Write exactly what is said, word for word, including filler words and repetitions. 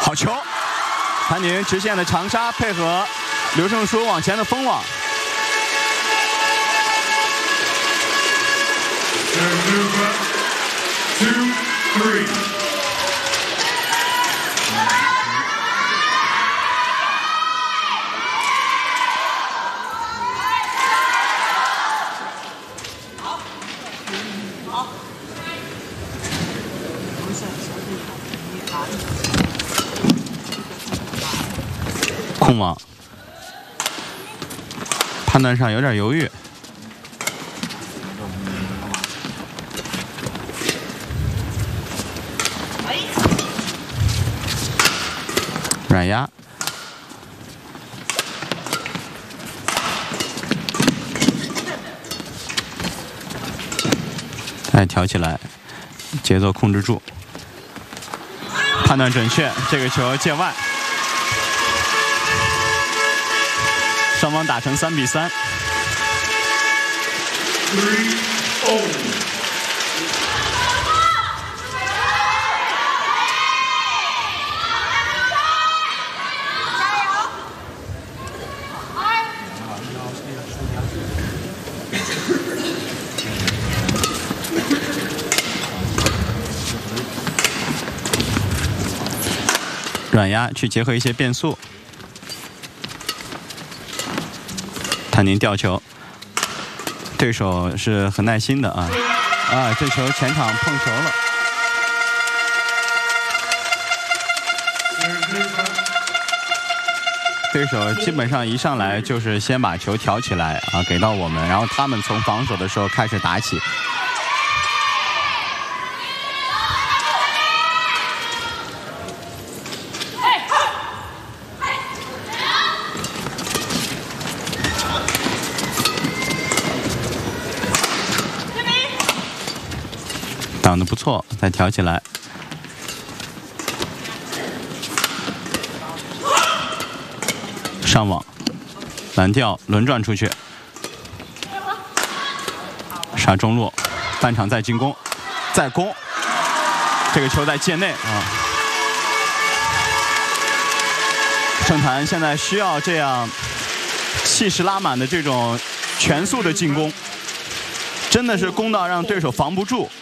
好球！谭宁直线的长杀配合刘胜书往前的封网。 Two, three. 空网，判断上有点犹豫。 软压，再挑起来，节奏控制住，判断准确，这个球界外，双方打成三比三。 Three, oh. 软压去结合一些变速，谭宁吊球，对手是很耐心的啊啊！这球前场碰球了，对手基本上一上来就是先把球挑起来啊，给到我们，然后他们从防守的时候开始打起。 挡得不错，再挑起来，上网，蓝吊轮转出去，杀中路，半场再进攻，再攻，这个球在界内啊。盛坛现在需要这样气势拉满的这种全速的进攻，真的是攻到让对手防不住。